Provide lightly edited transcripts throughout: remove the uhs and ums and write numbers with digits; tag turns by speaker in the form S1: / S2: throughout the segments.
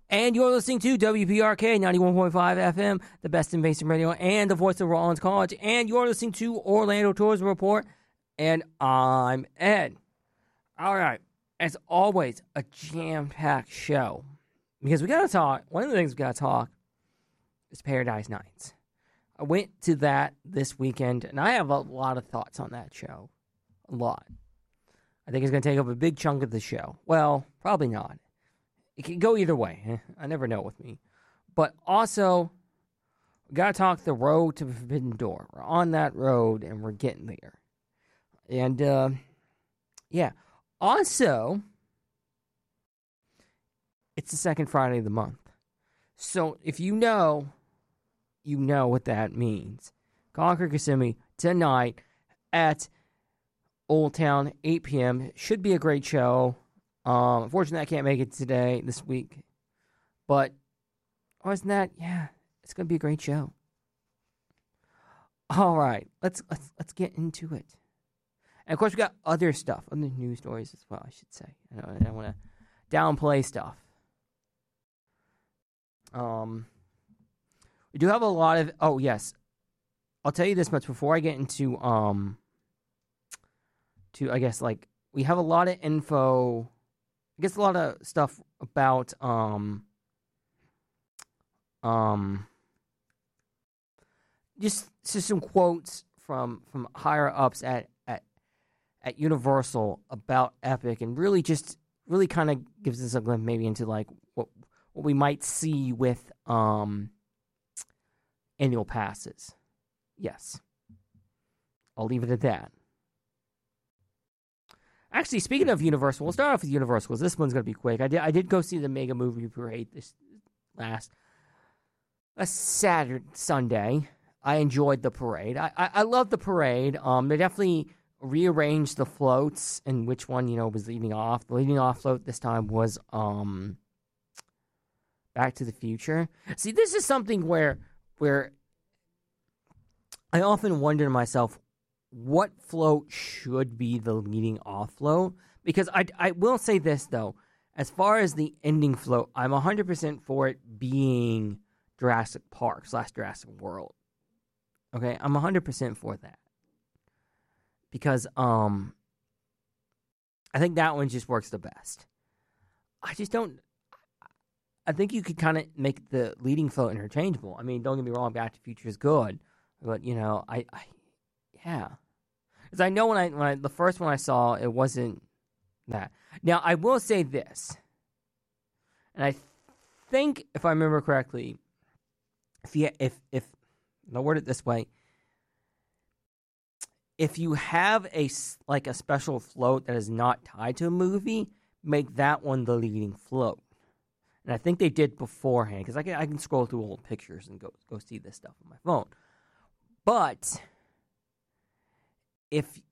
S1: And you're listening to WPRK 91.5 FM, the best in mainstream radio, and the voice of Rollins College. And you're listening to Orlando Tourism Report, and I'm Ed. All right, as always, a jam-packed show. Because we got to talk, one of the things we got to talk is Paradise Nights. I went to that this weekend, and I have a lot of thoughts on that show. A lot. I think it's going to take up a big chunk of the show. Well, probably not. It can go either way. I never know with me. But also, we got to talk the road to the Forbidden Door. We're on that road, and we're getting there. And, yeah. Also, it's the second Friday of the month. So, if you know what that means. Concord Kissimmee tonight at Old Town, 8 p.m. Should be a great show. Unfortunately, I can't make it this week. But, other than that, yeah, it's going to be a great show. All right, let's get into it. And, of course, we got other stuff, other news stories as well, I should say. I don't want to downplay stuff. We do have a lot of... Oh, yes. I'll tell you this much before I get into... I guess, like, we have a lot of info... I guess a lot of stuff about just some quotes from higher ups at Universal about Epic, and really kind of gives us a glimpse maybe into like what we might see with annual passes. Yes, I'll leave it at that. Actually, speaking of Universal, we'll start off with Universal because this one's going to be quick. I did go see the Mega Movie Parade this last Sunday. I enjoyed the parade. I love the parade. They definitely rearranged the floats and which one was leading off. The leading off float this time was Back to the Future. See, this is something where I often wonder to myself, what float should be the leading off float? Because I will say this, though. As far as the ending float, I'm 100% for it being Jurassic Park / Jurassic World. Okay? I'm 100% for that. Because I think that one just works the best. I just don't... I think you could kind of make the leading float interchangeable. I mean, don't get me wrong, Back to the Future is good. But, yeah. Because I know when I the first one I saw, it wasn't that. Now, I will say this. And I think, if I remember correctly, if I'll word it this way, if you have a special float that is not tied to a movie, make that one the leading float. And I think they did beforehand, because I can scroll through old pictures and go see this stuff on my phone. But if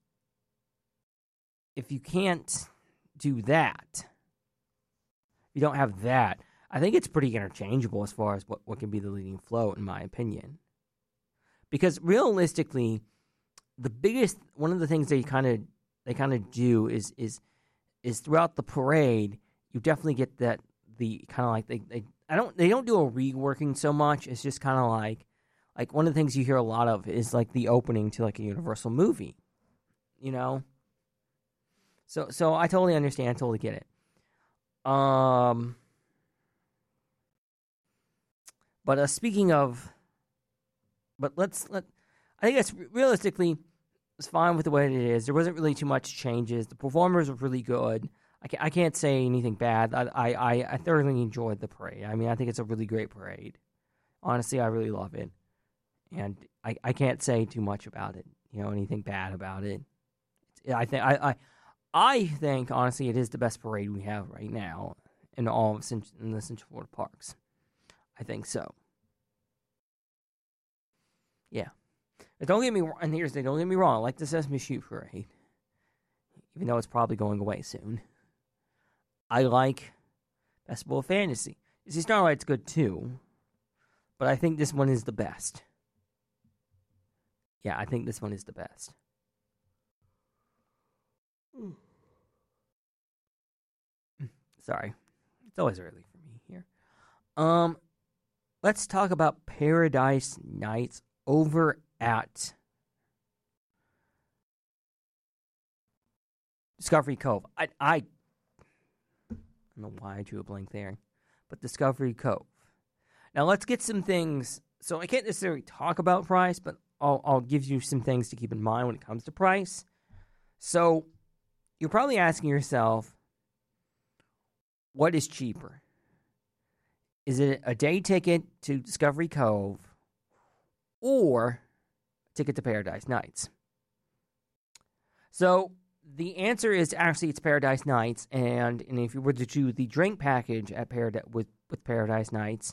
S1: you can't do that, you don't have that, I think it's pretty interchangeable as far as what can be the leading float, in my opinion. Because realistically, one of the things they kind of do is throughout the parade, you definitely get that the kind of like they don't do a reworking so much. It's just kind of like one of the things you hear a lot of is like the opening to like a Universal movie, So I totally understand, totally get it. But speaking of, I think that's realistically, it's fine with the way it is. There wasn't really too much changes. The performers were really good. I can't say anything bad. I thoroughly enjoyed the parade. I mean, I think it's a really great parade. Honestly, I really love it. And I can't say too much about it, anything bad about it. I think, honestly, it is the best parade we have right now in the Central Florida parks. I think so. Yeah. But don't get me wrong. And here's the thing, don't get me wrong. I like the Sesame Street Parade, even though it's probably going away soon. I like Festival of Fantasy. See, Starlight's good too, but I think this one is the best. Yeah, I think this one is the best. Sorry. It's always early for me here. Um, let's talk about Paradise Nights over at Discovery Cove. I don't know why I drew a blank there, but Discovery Cove. Now let's get some things. So I can't necessarily talk about price, but I'll give you some things to keep in mind when it comes to price. So you're probably asking yourself, what is cheaper? Is it a day ticket to Discovery Cove or a ticket to Paradise Nights? So the answer is actually it's Paradise Nights, and if you were to do the drink package at with Paradise Nights,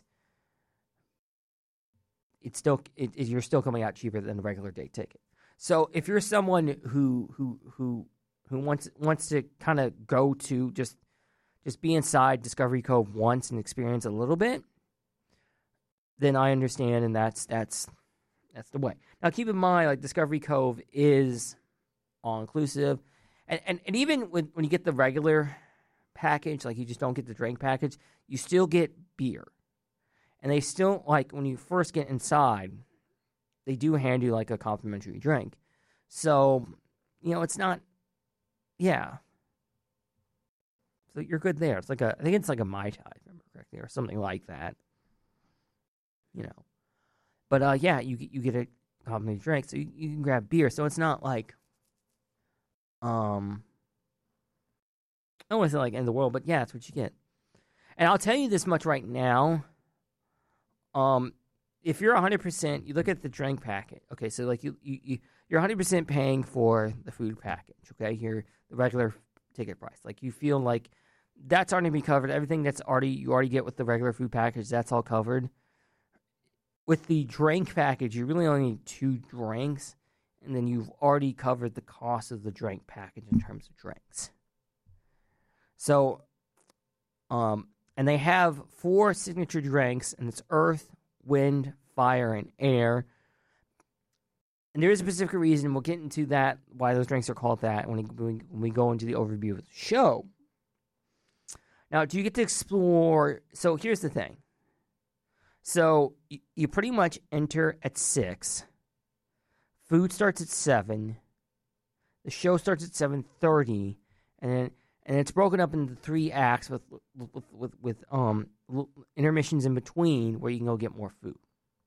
S1: you're still coming out cheaper than the regular day ticket. So if you're someone who wants to kind of go to just be inside Discovery Cove once and experience a little bit, then I understand, and that's the way. Now keep in mind, like, Discovery Cove is all inclusive, and even when you get the regular package, like, you just don't get the drink package, you still get beer. And they still, like, when you first get inside, they do hand you, like, a complimentary drink. So, it's not, yeah. So you're good there. It's like I think it's like a Mai Tai, if I remember correctly, or something like that. But, yeah, you get a complimentary drink, so you can grab beer. So it's not like, I don't want to say, like, end of the world, but, yeah, that's what you get. And I'll tell you this much right now. If you're 100%, you look at the drink packet. Okay, so like you're 100% paying for the food package. Okay, the regular ticket price. Like, you feel like that's already be covered. Everything you already get with the regular food package, that's all covered. With the drink package, you really only need 2 drinks, and then you've already covered the cost of the drink package in terms of drinks. So, and they have 4 signature drinks, and it's earth, wind, fire, and air. And there is a specific reason. We'll get into that, why those drinks are called that, when we go into the overview of the show. Now, do you get to explore? So here's the thing. So you pretty much enter at 6. Food starts at 7. The show starts at 7:30, and it's broken up into 3 acts with intermissions in between where you can go get more food.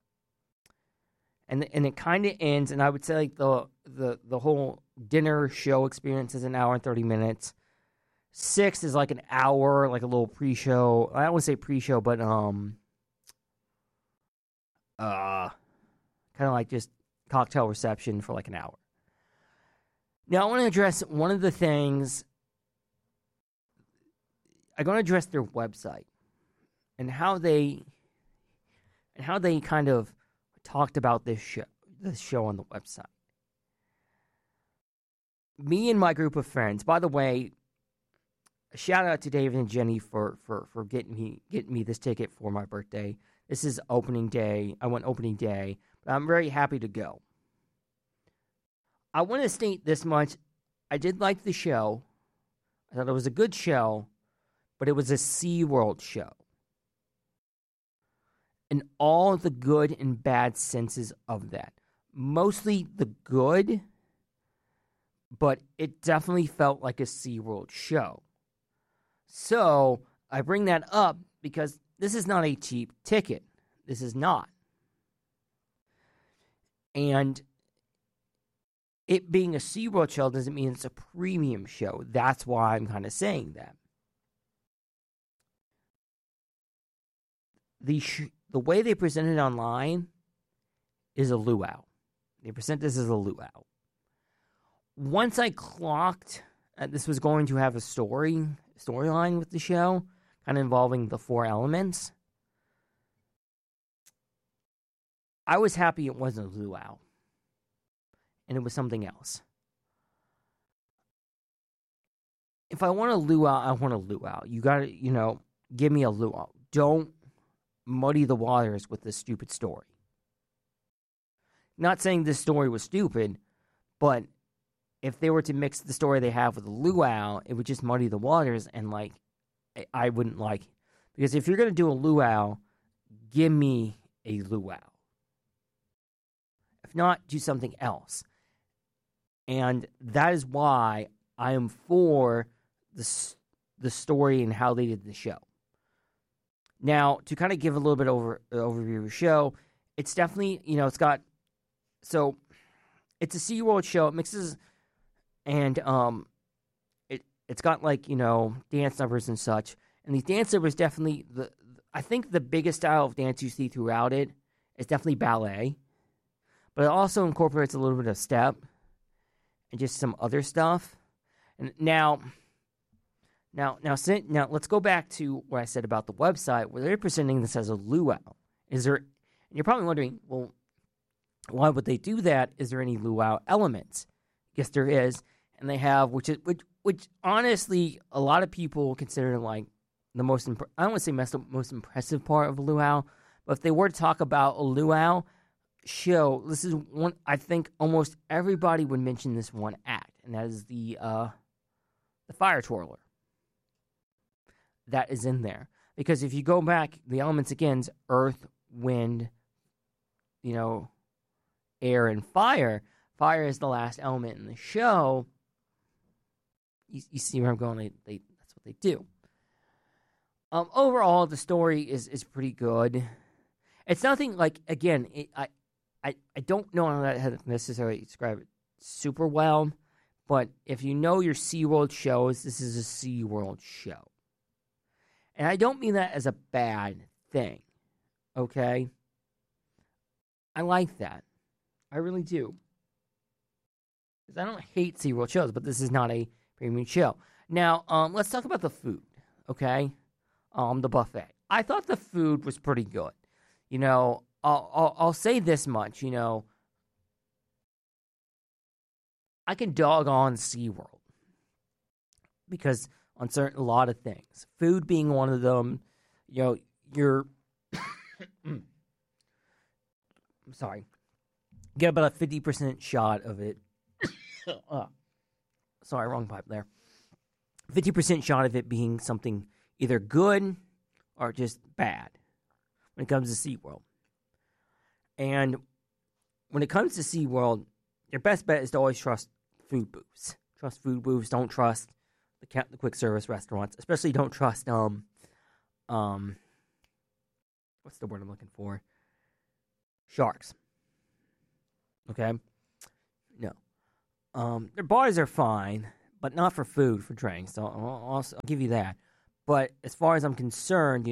S1: And it kind of ends, and I would say, like, the whole dinner show experience is an hour and 30 minutes. 6 is like an hour, like a little pre-show. I don't want to say pre-show, but kind of like just cocktail reception for like an hour. Now, I want to address one of the things. I'm going to address their website and how they kind of talked about this show on the website. Me and my group of friends. By the way, a shout out to David and Jenny for getting me this ticket for my birthday. This is opening day. I went opening day, but I'm very happy to go. I want to state this much. I did like the show. I thought it was a good show, but it was a SeaWorld show. In all the good and bad senses of that. Mostly the good, but it definitely felt like a SeaWorld show. So, I bring that up because this is not a cheap ticket. This is not. And it being a SeaWorld show doesn't mean it's a premium show. That's why I'm kind of saying that. The way they present it online is a luau. They present this as a luau. Once I clocked this was going to have a storyline with the show, kind of involving the 4 elements, I was happy it wasn't a luau. And it was something else. If I want a luau, I want a luau. You gotta, give me a luau. Don't muddy the waters with this stupid story. Not saying this story was stupid, but if they were to mix the story they have with the luau, it would just muddy the waters, and I wouldn't like it. Because if you're going to do a luau, give me a luau. If not, do something else. And that is why I am for the story and how they did the show. Now, to kind of give a little bit overview of the show, it's definitely, it's got, so it's a SeaWorld show. It mixes, and it's got like, dance numbers and such. And these dance numbers definitely, I think the biggest style of dance you see throughout it is definitely ballet. But it also incorporates a little bit of step and just some other stuff. And now let's go back to what I said about the website, where they're presenting this as a luau. And you're probably wondering, well, why would they do that? Is there any luau elements? Yes, there is, and they have, which honestly, a lot of people consider like the most. I don't want to say most impressive part of a luau, but if they were to talk about a luau show, this is one. I think almost everybody would mention this one act, and that is the fire twirler. That is in there. Because if you go back, the elements again is earth, wind, air, and fire. Fire is the last element in the show. You see where I'm going? That's what they do. Overall, the story is pretty good. It's nothing like, again, I don't know how to necessarily describe it super well, but if you know your SeaWorld shows, this is a SeaWorld show. And I don't mean that as a bad thing, okay? I like that. I really do. Because I don't hate SeaWorld shows, but this is not a premium show. Now, let's talk about the food, okay? The buffet. I thought the food was pretty good. I'll say this much, I can dog on SeaWorld. Because on a lot of things. Food being one of them, you're I'm sorry. Get about a 50% shot of it. Sorry, wrong pipe there. 50% shot of it being something either good or just bad when it comes to SeaWorld. And when it comes to SeaWorld, your best bet is to always trust food booths. Trust food booths. Don't trust the quick service restaurants. Especially don't trust, what's the word I'm looking for? Sharks. Okay? No. Their bars are fine, but not for food, for drinks. So I'll give you that. But as far as I'm concerned,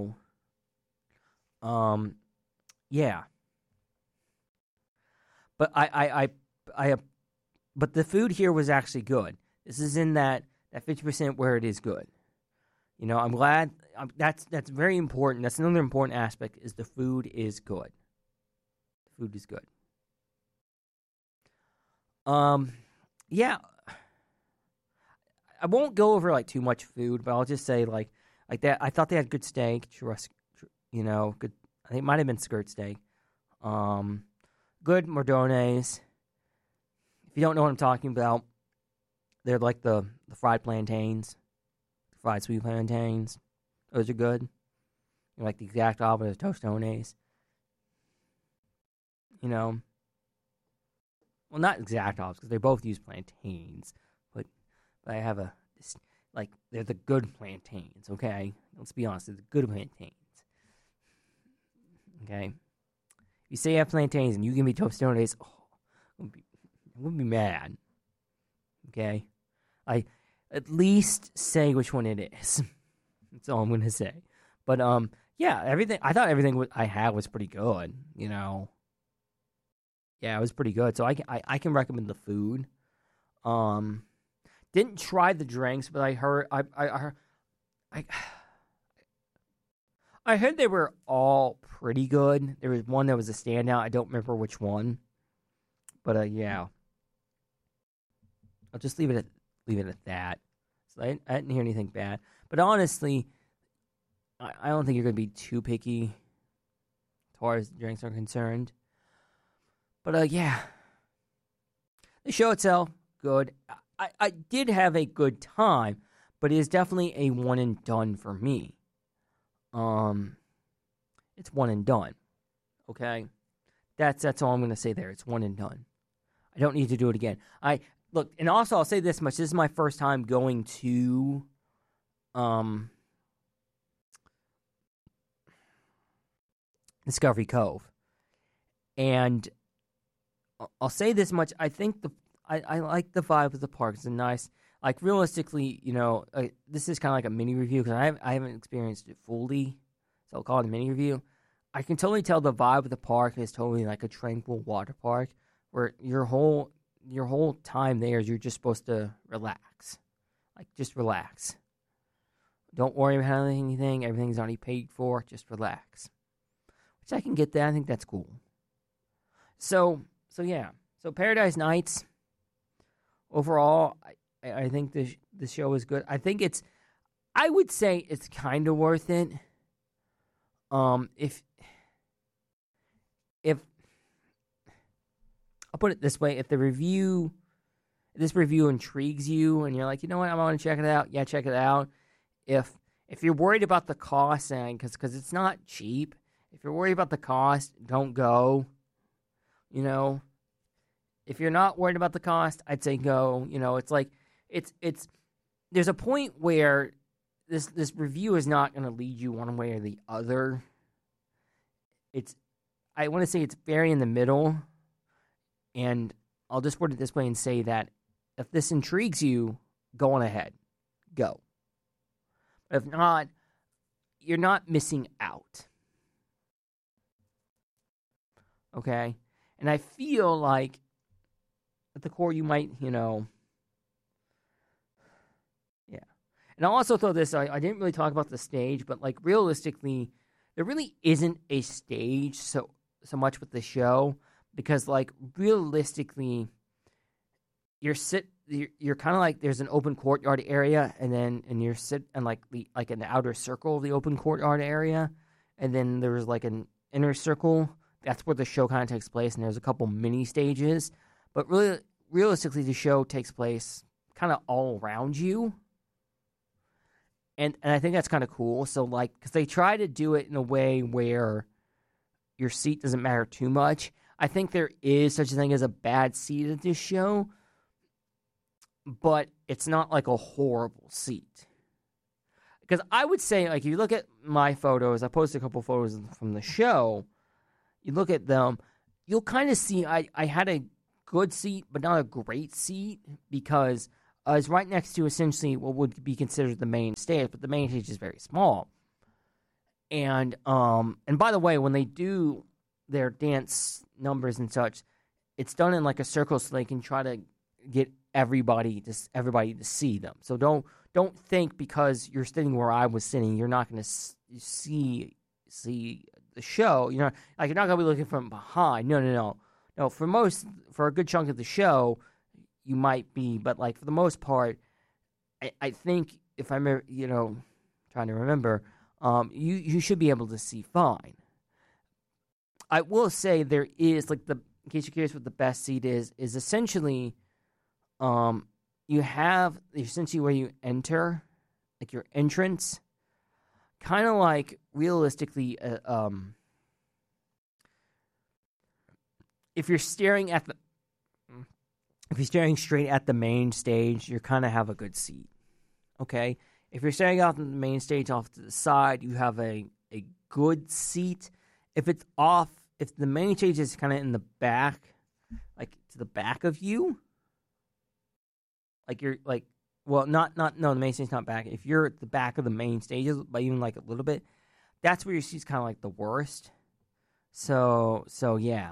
S1: yeah. But but the food here was actually good. This is in that 50% where it is good. I'm glad. That's very important. That's another important aspect, is the food is good. The food is good. Yeah. I won't go over too much food, but I'll just say like that. I thought they had good steak. Good. I think it might have been skirt steak. Good mordones. If you don't know what I'm talking about, they're like the fried plantains, the fried sweet plantains. Those are good. They're like the exact opposite of tostones. Well, not exact opposite, because they both use plantains, but I have they're the good plantains. Okay, let's be honest, they're the good plantains. Okay, if you say you have plantains and you give me tostones, I would be mad. Okay. I at least say which one it is. That's all I'm going to say. But yeah, I thought everything I had was pretty good. Yeah, it was pretty good. So I can recommend the food. Didn't try the drinks, but I heard they were all pretty good. There was one that was a standout. I don't remember which one, but yeah, I'll just leave it at that. So I didn't hear anything bad. But honestly, I don't think you're going to be too picky as far as drinks are concerned. But yeah, the show itself, good. I did have a good time, but it is definitely a one and done for me. It's one and done. Okay? That's all I'm going to say there. It's one and done. I don't need to do it again. Look, and also I'll say this much. This is my first time going to Discovery Cove. And I'll say this much. I think I like the vibe of the park. It's a nice, like, realistically, this is kind of like a mini review because I haven't experienced it fully, so I'll call it a mini review. I can totally tell the vibe of the park is totally like a tranquil water park where your whole time there is you're just supposed to relax, like just relax. Don't worry about anything. Everything's already paid for. Just relax, which I can get that. I think that's cool. So yeah. So Paradise Nights. Overall, I think the show is good. I would say it's kind of worth it. If I'll put it this way, if this review intrigues you and you're like, you know what, I want to check it out. Yeah, check it out. If you're worried about the cost, and because it's not cheap, if you're worried about the cost, don't go. If you're not worried about the cost, I'd say go. It's like it's there's a point where this review is not going to lead you one way or the other. I want to say it's very in the middle, and I'll just word it this way and say that if this intrigues you, go on ahead, go. But if not, you're not missing out. Okay? And I feel like at the core you might, yeah. And I'll also throw this, I didn't really talk about the stage, but like realistically, there really isn't a stage so much with the show because like realistically, you're kind of like there's an open courtyard area and you're in like an outer circle of the open courtyard area, and then there's like an inner circle. That's where the show kind of takes place, and there's a couple mini stages. But really, realistically, the show takes place kind of all around you. And I think that's kind of cool. So, like, because they try to do it in a way where your seat doesn't matter too much. I think there is such a thing as a bad seat at this show, but it's not like a horrible seat. Because I would say, like, if you look at my photos, I posted a couple photos from the show. You look at them, you'll kind of see I had a good seat, but not a great seat, because it's right next to essentially what would be considered the main stage, but the main stage is very small. And by the way, when they do their dance numbers and such, it's done in like a circle so they can try to get everybody to see them. So don't think because you're sitting where I was sitting, you're not going to see the show. You're not going to be looking from behind. No. For a good chunk of the show, you might be, but like for the most part, I think if I'm trying to remember, you should be able to see fine. I will say there is like in case you're curious what the best seat is essentially, you have essentially where you enter, like your entrance, kind of like realistically, if you're staring straight at the main stage, you kind of have a good seat. Okay? If you're staring off the main stage off to the side, you have a good seat. If the main stage is kind of in the back, like to the back of you, like you're like, well, no, the main stage's not back. If you're at the back of the main stages, by even like a little bit, that's where your seat's kind of like the worst. So yeah.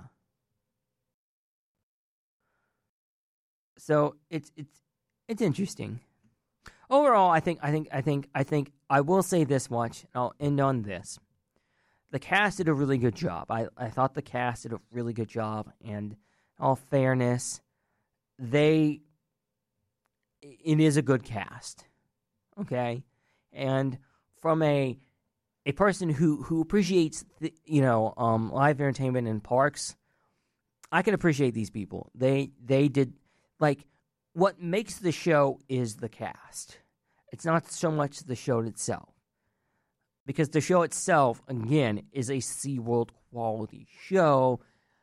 S1: So it's interesting. Overall, I think I will say this much, and I'll end on this. The cast did a really good job. I thought the cast did a really good job, and in all fairness, it is a good cast. Okay? And from a person who appreciates live entertainment in parks, I can appreciate these people. They did. Like, what makes the show is the cast. It's not so much the show itself. because the show itself, again, is a SeaWorld quality show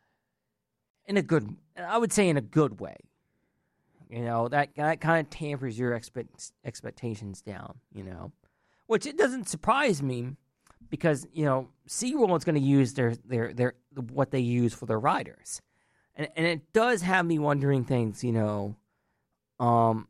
S1: I would say in a good way. That kind of tampers your expectations down, which it doesn't surprise me because, SeaWorld's going to use their what they use for their riders. And it does have me wondering things, I'm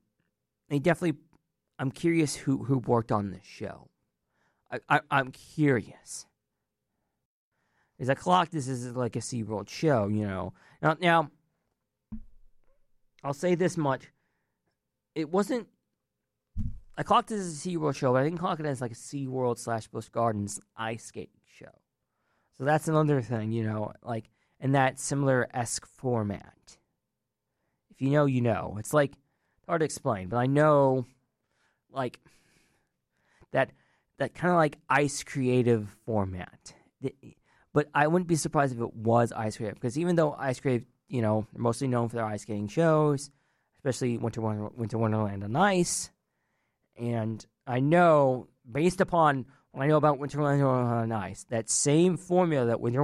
S1: curious who worked on this show. I'm curious. Is that clock? This is like a SeaWorld show, Now, I'll say this much. It wasn't... I clocked it as a SeaWorld show, but I didn't clock it as like a SeaWorld / Busch Gardens ice skating show. So that's another thing, like in that similar-esque format. If you know, you know. It's like, hard to explain, but I know, like, that kind of like ice creative format. But I wouldn't be surprised if it was Ice Creative, because even though Ice Creative, they're mostly known for their ice skating shows, especially Winter Wonderland on Ice, and I know, based upon what I know about Winter Wonderland on Ice, that same formula that Winter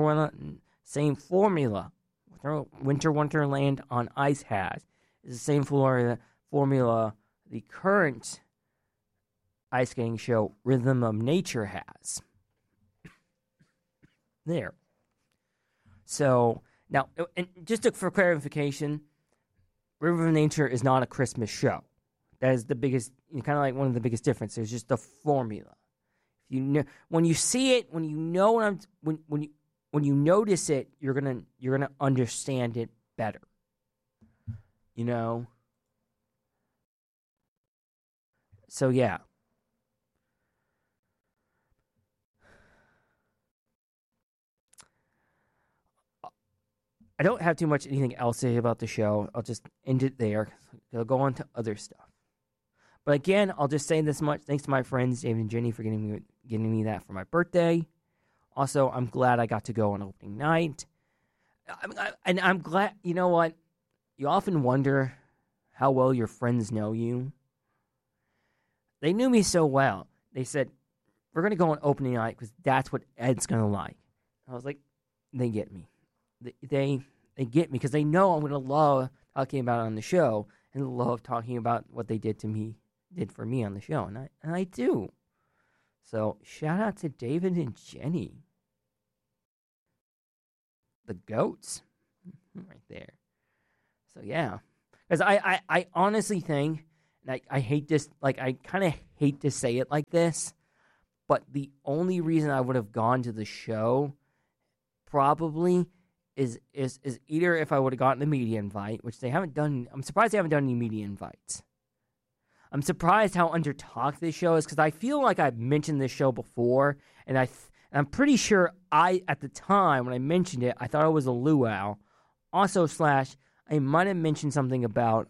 S1: Wonderland on Ice has is the same formula the current ice skating show Rhythm of Nature has. There. So, now, and just for clarification, River of Nature is not a Christmas show. That is the biggest, kind of like one of the biggest differences. It's just the formula. When you see it, when you notice it, you're gonna understand it better. So yeah. I don't have too much anything else to say about the show. I'll just end it there. I'll go on to other stuff. But again, I'll just say this much. Thanks to my friends, David and Jenny, for getting me that for my birthday. Also, I'm glad I got to go on opening night. And I'm glad, you know what? You often wonder how well your friends know you. They knew me so well. They said, we're going to go on opening night because that's what Ed's going to like. I was like, they get me. They get me because they know I'm going to love talking about it on the show and love talking about what they did for me on the show, and I do. So shout out to David and Jenny, the goats, right there. So yeah, because I honestly think, and I hate this, like I kind of hate to say it like this, but the only reason I would have gone to the show probably is either if I would have gotten the media invite, which they haven't done. I'm surprised they haven't done any media invites. I'm surprised how under-talked this show is, because I feel like I've mentioned this show before, and I'm pretty sure at the time when I mentioned it, I thought it was a luau. Also, I might have mentioned something about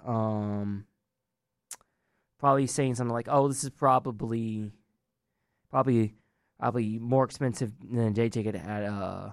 S1: probably saying something like, "Oh, this is probably more expensive than a day ticket at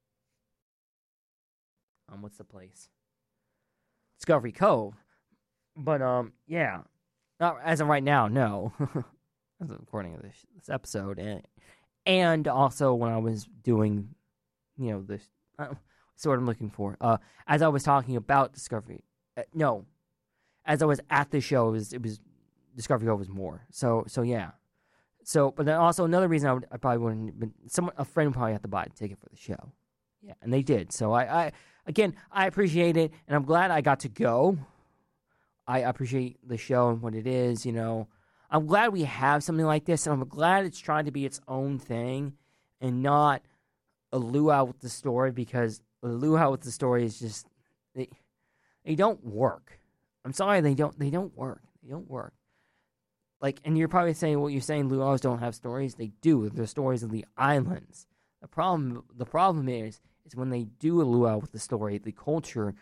S1: what's the place? Discovery Cove." But yeah, not as of right now. No, as of recording of this episode, and also when I was doing, this. That's what I'm looking for. As I was talking about Discovery, as I was at the show, it was Discovery Cove was more. So yeah. So, but then also another reason I probably wouldn't have been, a friend would probably have to buy a ticket for the show. Yeah, and they did. So I appreciate it, and I'm glad I got to go. I appreciate the show and what it is, I'm glad we have something like this, and I'm glad it's trying to be its own thing and not a luau with the story, because a luau with the story is just, they don't work. I'm sorry, they don't work. They don't work. Like, and you're probably saying, well, you're saying luau's don't have stories. They do. They're stories of the islands. The problem is when they do a luau with the story, the culture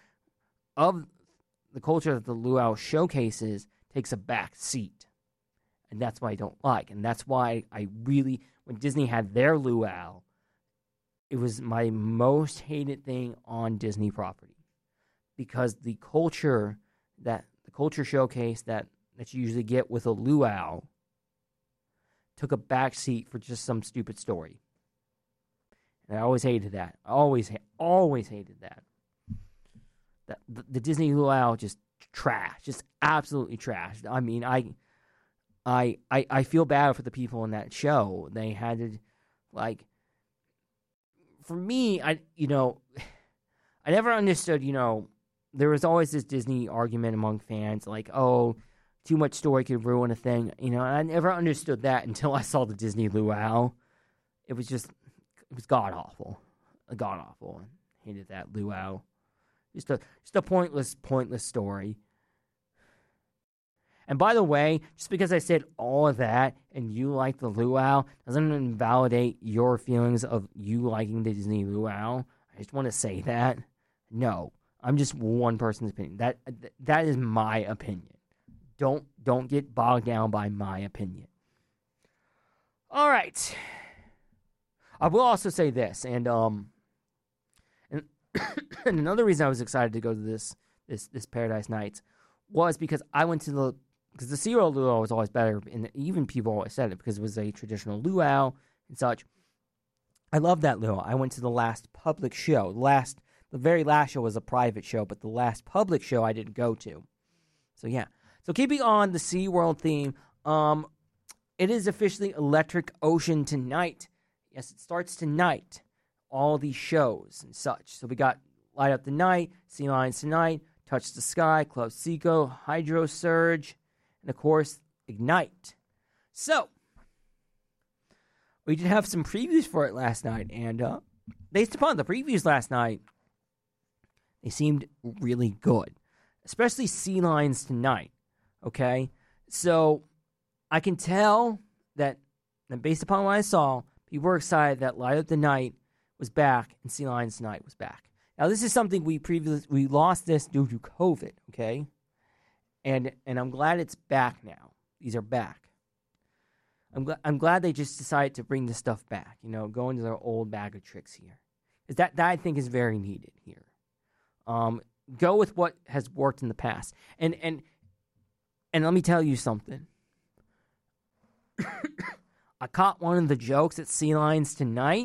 S1: that the luau showcases takes a back seat. And that's why I don't like. And that's why when Disney had their luau, it was my most hated thing on Disney property. Because the culture showcase that you usually get with a luau took a back seat for just some stupid story. And I always hated that. Always hated that. The Disney Luau just trash, just absolutely trash. I mean, I feel bad for the people in that show. They had to, like, for me, I never understood, there was always this Disney argument among fans, like, oh, too much story could ruin a thing. And I never understood that until I saw the Disney Luau. It was god-awful. God-awful. I hated that Luau. Just a pointless story. And by the way, just because I said all of that and you like the Luau doesn't invalidate your feelings of you liking the Disney Luau. I just want to say that. No, I'm just one person's opinion. That is my opinion. Don't get bogged down by my opinion. All right. I will also say this, and and another reason I was excited to go to this Paradise Nights was because I went to because the SeaWorld Luau was always better, and even people always said it because it was a traditional luau and such. I love that luau. I went to the last public show. The very last show was a private show, but the last public show I didn't go to. So yeah. So keeping on the SeaWorld theme, it is officially Electric Ocean tonight. Yes, it starts tonight. All these shows and such. So we got Light Up the Night, Sea Lions Tonight, Touch the Sky, Club Seco, Hydro Surge, and of course, Ignite. So, we did have some previews for it last night, and based upon the previews last night, they seemed really good. Especially Sea Lions Tonight, okay? So, I can tell that based upon what I saw, people were excited that Light Up the Night was back and Sea Lions Tonight was back. Now, this is something we lost this due to COVID, okay? And I'm glad it's back now. These are back. I'm glad they just decided to bring this stuff back, go into their old bag of tricks here. Because that I think is very needed here. Go with what has worked in the past. And let me tell you something. I caught one of the jokes at Sea Lions Tonight.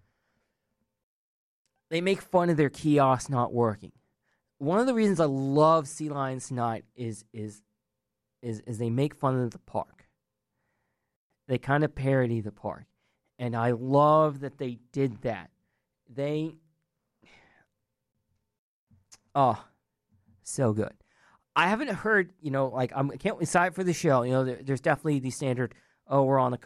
S1: They make fun of their kiosk not working. One of the reasons I love Sea Lions Tonight is they make fun of the park. They kind of parody the park. And I love that they did that. So good. I haven't heard, I can't excited for the show. There's definitely the standard, we're on the